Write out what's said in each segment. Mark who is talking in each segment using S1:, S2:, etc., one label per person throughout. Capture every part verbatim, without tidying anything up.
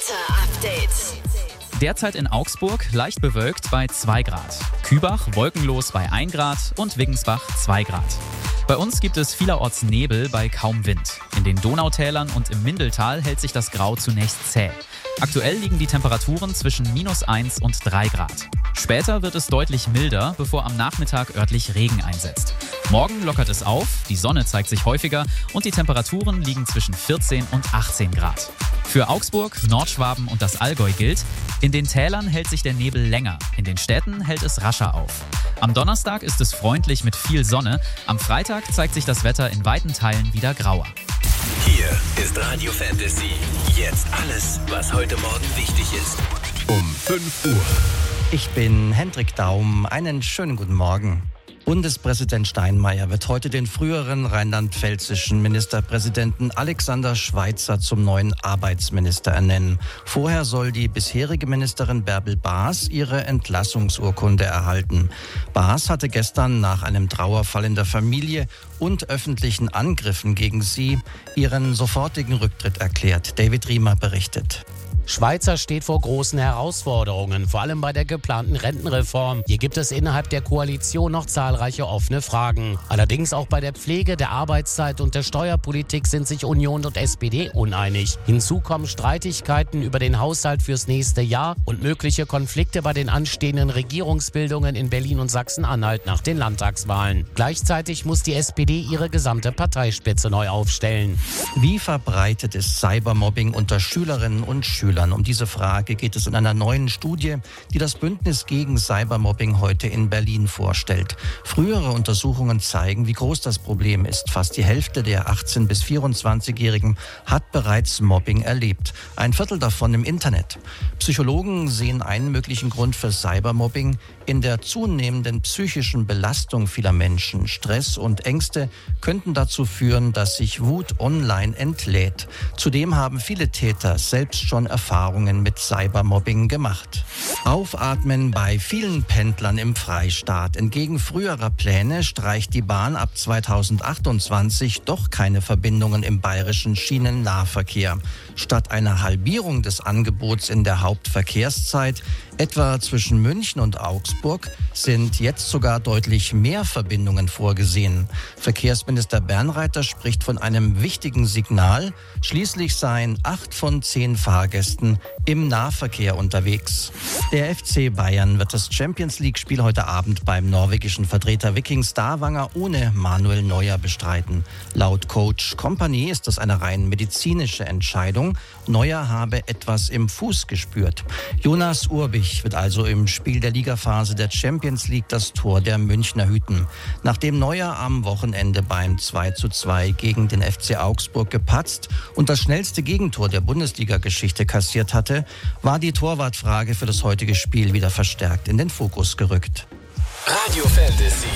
S1: Wetter-Update.
S2: Derzeit in Augsburg leicht bewölkt bei zwei Grad. Kübach wolkenlos bei ein Grad und Wiggensbach zwei Grad. Bei uns gibt es vielerorts Nebel bei kaum Wind. In den Donautälern und im Mindeltal hält sich das Grau zunächst zäh. Aktuell liegen die Temperaturen zwischen minus eins und drei Grad. Später wird es deutlich milder, bevor am Nachmittag örtlich Regen einsetzt. Morgen lockert es auf, die Sonne zeigt sich häufiger und die Temperaturen liegen zwischen vierzehn und achtzehn Grad. Für Augsburg, Nordschwaben und das Allgäu gilt: In den Tälern hält sich der Nebel länger, in den Städten hält es rascher auf. Am Donnerstag ist es freundlich mit viel Sonne, am Freitag zeigt sich das Wetter in weiten Teilen wieder grauer.
S3: Hier ist Radio Fantasy. Jetzt alles, was heute Morgen wichtig ist. Um fünf Uhr.
S4: Ich bin Hendrik Daum. Einen schönen guten Morgen. Bundespräsident Steinmeier wird heute den früheren rheinland-pfälzischen Ministerpräsidenten Alexander Schweitzer zum neuen Arbeitsminister ernennen. Vorher soll die bisherige Ministerin Bärbel Baas ihre Entlassungsurkunde erhalten. Baas hatte gestern nach einem Trauerfall in der Familie und öffentlichen Angriffen gegen sie ihren sofortigen Rücktritt erklärt. David Riemer berichtet.
S5: Schweitzer steht vor großen Herausforderungen, vor allem bei der geplanten Rentenreform. Hier gibt es innerhalb der Koalition noch zahlreiche offene Fragen. Allerdings auch bei der Pflege, der Arbeitszeit und der Steuerpolitik sind sich Union und S P D uneinig. Hinzu kommen Streitigkeiten über den Haushalt fürs nächste Jahr und mögliche Konflikte bei den anstehenden Regierungsbildungen in Berlin und Sachsen-Anhalt nach den Landtagswahlen. Gleichzeitig muss die S P D ihre gesamte Parteispitze neu aufstellen.
S4: Wie verbreitet ist Cybermobbing unter Schülerinnen und Schülern? Um diese Frage geht es in einer neuen Studie, die das Bündnis gegen Cybermobbing heute in Berlin vorstellt. Frühere Untersuchungen zeigen, wie groß das Problem ist. Fast die Hälfte der achtzehn- bis vierundzwanzigjährigen hat bereits Mobbing erlebt. Ein Viertel davon im Internet. Psychologen sehen einen möglichen Grund für Cybermobbing in der zunehmenden psychischen Belastung vieler Menschen. Stress und Ängste könnten dazu führen, dass sich Wut online entlädt. Zudem haben viele Täter selbst schon Erfahrungen mit Cybermobbing gemacht. Aufatmen bei vielen Pendlern im Freistaat. Entgegen früherer Pläne streicht die Bahn ab zweitausendachtundzwanzig doch keine Verbindungen im bayerischen Schienennahverkehr. Statt einer Halbierung des Angebots in der Hauptverkehrszeit, etwa zwischen München und Augsburg, sind jetzt sogar deutlich mehr Verbindungen vorgesehen. Verkehrsminister Bernreiter spricht von einem wichtigen Signal. Schließlich seien acht von zehn Fahrgästen im Nahverkehr unterwegs. Der F C Bayern wird das Champions-League-Spiel heute Abend beim norwegischen Vertreter Viking Stavanger ohne Manuel Neuer bestreiten. Laut Coach Kompany ist das eine rein medizinische Entscheidung. Neuer habe etwas im Fuß gespürt. Jonas Urbich wird also im Spiel der Ligaphase der Champions League das Tor der Münchner hüten. Nachdem Neuer am Wochenende beim zwei zu zwei gegen den F C Augsburg gepatzt und das schnellste Gegentor der Bundesliga-Geschichte kassiert hatte, war die Torwartfrage für das heutige Spiel wieder verstärkt in den Fokus gerückt.
S3: Radio Fantasy.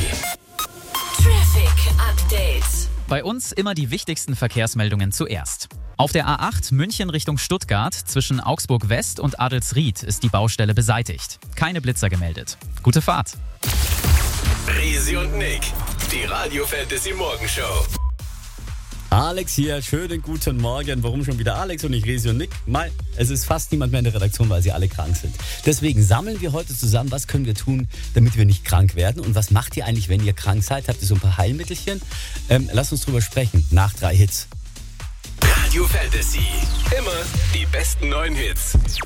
S1: Traffic Update.
S2: Bei uns immer die wichtigsten Verkehrsmeldungen zuerst. Auf der A acht München Richtung Stuttgart zwischen Augsburg West und Adelsried ist die Baustelle beseitigt. Keine Blitzer gemeldet. Gute Fahrt.
S3: Resi und Nick, die Radio Fantasy Morgenshow.
S6: Alex hier, schönen guten Morgen. Warum schon wieder Alex und nicht Resi und Nick? Mal, es ist fast niemand mehr in der Redaktion, weil sie alle krank sind. Deswegen sammeln wir heute zusammen, was können wir tun, damit wir nicht krank werden. Und was macht ihr eigentlich, wenn ihr krank seid? Habt ihr so ein paar Heilmittelchen? Ähm, lasst uns drüber sprechen, nach drei Hits.
S3: Radio Fantasy, immer die besten neuen Hits.